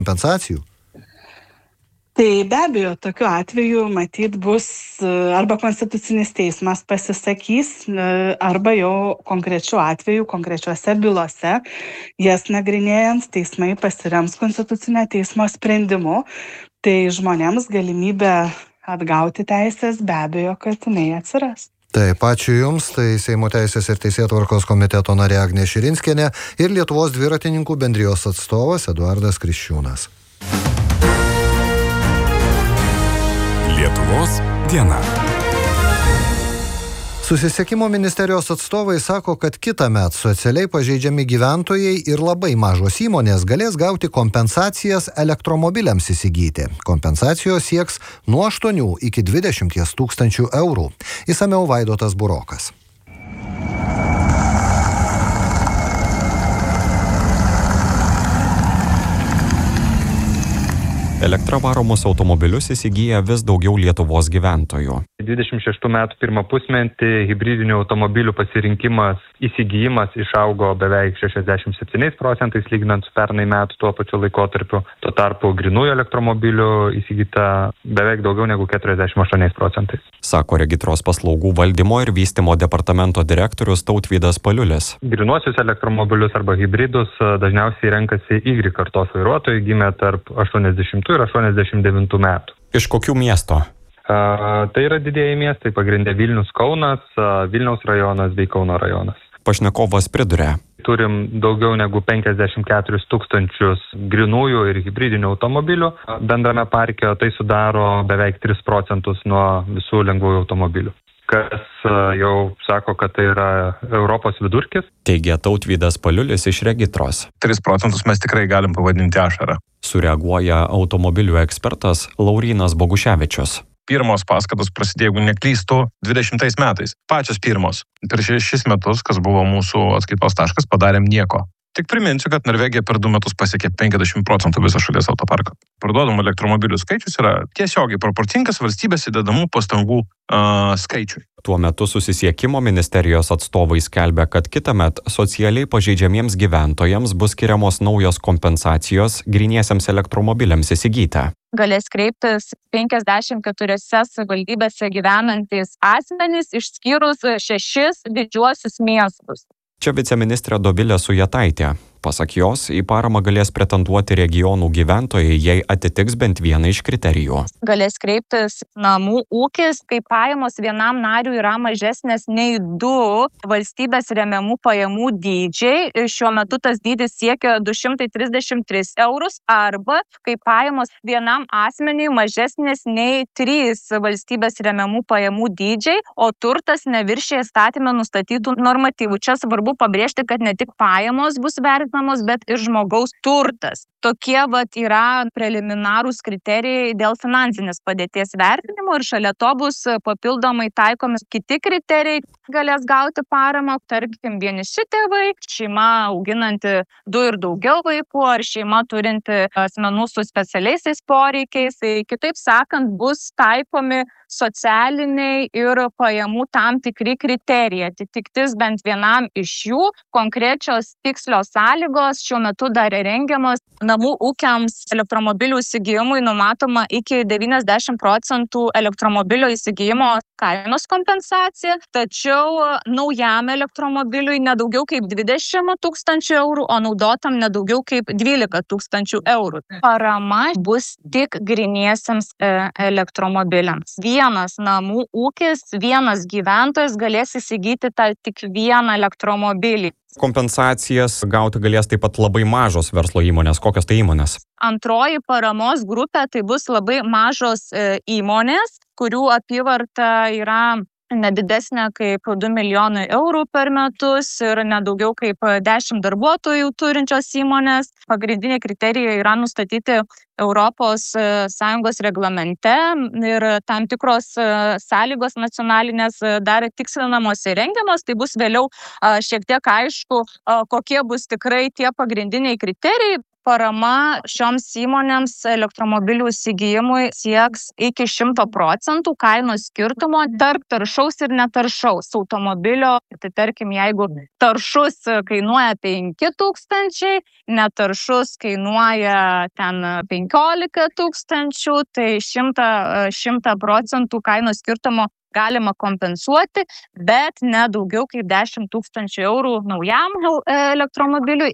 kompensacijų? Tai be abejo, tokiu atveju matyt bus arba Konstitucinis teismas pasisakys, arba jau konkrečiu atveju, konkrečiuose bylose, jas nagrinėjant, teismai pasirems Konstitucinio teismo sprendimu. Tai žmonėms galimybė atgauti teisės be abejo, kad jinai atsiras. Taip, ačiū Jums, tai Seimo Teisės ir Teisėtvarkos komiteto narė Agnė Širinskienė ir Lietuvos dviratininkų bendrijos atstovas Eduardas Kriščiūnas. Lietuvos diena. Susisiekimo ministerijos atstovai sako, kad kitąmet socialiai pažeidžiami gyventojai ir labai mažos įmonės galės gauti kompensacijas elektromobiliams įsigyti. Kompensacijos sieks nuo 8 iki 20 tūkstančių eurų. Išsamiau Vaidotas Burokas. Elektra varomus automobilius įsigyja vis daugiau Lietuvos gyventojų. 26 metų pirmą pusmetį hibridinių automobilių pasirinkimas, įsigijimas išaugo beveik 67% lyginant su pernai metų tuo pačiu laikotarpiu. Tuo tarpu grynųjų elektromobilių įsigyta beveik daugiau negu 48%. Sako Regitros paslaugų valdymo ir vystymo departamento direktorius Tautvydas Paliulis. Grynuosius elektromobilius arba hibridus dažniausiai renkasi Y kartos vairuotojai gimę tarp 80 ir 89 metų. Iš kokių miesto? Tai yra didieji miestai, pagrindė Vilnius, Kaunas, Vilniaus rajonas bei Kauno rajonas. Pašnekovas priduria. Turim daugiau negu 54 tūkstančius grynųjų ir hibridinių automobilių bendrame parke, tai sudaro beveik 3% nuo visų lengvųjų automobilių. Kas jau sako, kad tai yra Europos vidurkis. Teigia Tautvydas Paliulis iš Regitros. 3% mes tikrai galim pavadinti ašarą. Sureaguoja automobilių ekspertas Laurynas Boguševičius. Pirmos paskatos prasidėjo, jeigu neklystu, 20 metais. Pačios pirmos. Per 6 metus, kas buvo mūsų atskaitos taškas, padarėm nieko. Tik priminsiu, kad Norvegija per 2 metus pasiekė 50% viso šalies autoparko. Parduodamų elektromobilių skaičius yra tiesiogiai proporcingas valstybės įdedamų pastangų skaičiui. Tuo metu Susisiekimo ministerijos atstovai skelbia, kad kitąmet socialiai pažeidžiamiems gyventojams bus skiriamos naujos kompensacijos gryniesiems elektromobiliams įsigyti. Galės kreiptis 54 savivaldybėse gyvenantys asmenys, išskyrus 6 didžiuosius miestus. Čia viceministrė Dovilė Sujetaitė. Pasak jos, į paramą galės pretenduoti regionų gyventojai, jei atitiks bent vieną iš kriterijų. Galės kreiptis namų ūkis, kai pajamos vienam nariui yra mažesnės nei 2 valstybės remiamų pajamų dydžiai. Šiuo metu tas dydis siekia 233 eurus, arba kai pajamos vienam asmeniui mažesnės nei 3 valstybės remiamų pajamų dydžiai, o turtas neviršija įstatyme nustatytų normatyvų. Čia svarbu pabrėžti, kad ne tik pajamos bus vertinamos, bet ir žmogaus turtas. Tokie yra preliminarūs kriterijai dėl finansinės padėties vertinimo ir šalia to bus papildomai taikomi kiti kriterijai. Galės gauti paramą, tarkim, vieniši tėvai, šeima auginanti 2 ir daugiau vaikų ar šeima turinti asmenų su specialiaisiais poreikiais. Kitaip sakant, bus taikomi socialiniai ir pajamų tam tikri kriterijai. Atitiktis bent vienam iš jų, konkrečios tikslios sąlygos šiuo metu dar rengiamos. Namų ūkiams elektromobilių įsigijimui numatoma iki 90% elektromobilio įsigijimo kainos kompensacija, tačiau naujam elektromobiliui nedaugiau kaip 20 tūkstančių eurų, o naudotam nedaugiau kaip 12 tūkstančių eurų. Parama bus tik gryniesiems elektromobiliams. Vienas namų ūkis, vienas gyventojas galės įsigyti tik vieną elektromobilį. Kompensacijas gauti galės taip pat labai mažos verslo įmonės. Kokios tai įmonės? Antroji paramos grupė tai bus labai mažos įmonės, kurių apyvarta yra nedidesnė kaip 2 milijonai eurų per metus ir nedaugiau kaip 10 darbuotojų turinčios įmonės. Pagrindiniai kriterijai yra nustatyti Europos Sąjungos reglamente ir tam tikros sąlygos nacionalinės dar tikslinamos ir rengiamos. Tai bus vėliau šiek tiek aišku, kokie bus tikrai tie pagrindiniai kriterijai. parama šioms įmonėms elektromobilių įsigijimui sieks iki 100% kainos skirtumo tarp taršaus ir netaršaus automobilio. Tai tarkim, jeigu taršus kainuoja 5 000, netaršus kainuoja ten 15 000, tai 100% kainos skirtumo galima kompensuoti, bet ne daugiau kaip 10 000 eurų naujam elektromobiliui